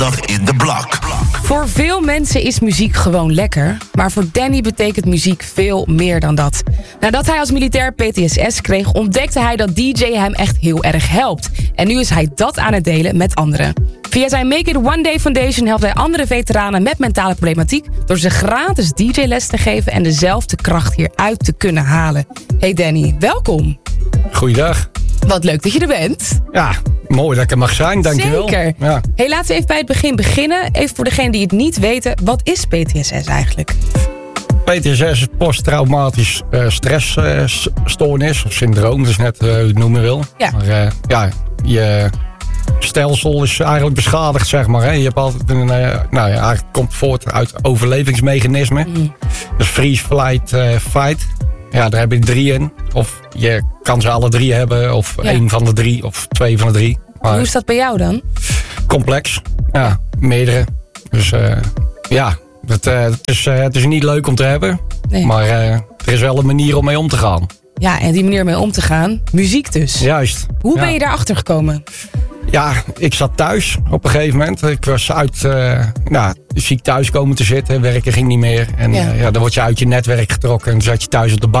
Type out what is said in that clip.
Dag in de blok. Voor veel mensen is muziek gewoon lekker. Maar voor Danny betekent muziek veel meer dan dat. Nadat hij als militair PTSS kreeg, ontdekte hij dat DJ hem echt heel erg helpt. En nu is hij dat aan het delen met anderen. Via zijn Make It One Day Foundation helpt hij andere veteranen met mentale problematiek door ze gratis DJ-les te geven en dezelfde kracht hieruit te kunnen halen. Hey Danny, welkom. Goeiedag. Wat leuk dat je er bent. Ja, mooi dat ik er mag zijn, dankjewel. Zeker. Ja. Hey, laten we even bij het begin beginnen. Even voor degenen die het niet weten, wat is PTSS eigenlijk? PTSS is posttraumatisch stressstoornis of syndroom, dat is net hoe je het noemen wil. Ja. Maar je stelsel is eigenlijk beschadigd, zeg maar. Hè. Je hebt altijd eigenlijk komt voort uit overlevingsmechanismen. Dus freeze, flight, fight. Ja, daar heb je 3 in. Of je kan ze alle 3 hebben, of 1 van de 3, of 2 van de 3. Maar Hoe is dat bij jou dan? complex. Ja, meerdere. Dus het is niet leuk om te hebben. Nee. Maar er is wel een manier om mee om te gaan. Ja, en die manier mee om te gaan, muziek dus. Juist. Hoe Ja. ben je daarachter gekomen? Ja, ik zat thuis op een gegeven moment. Ik was ziek thuis komen te zitten. Werken ging niet meer. En dan word je uit je netwerk getrokken. En dan zat je thuis op de bank.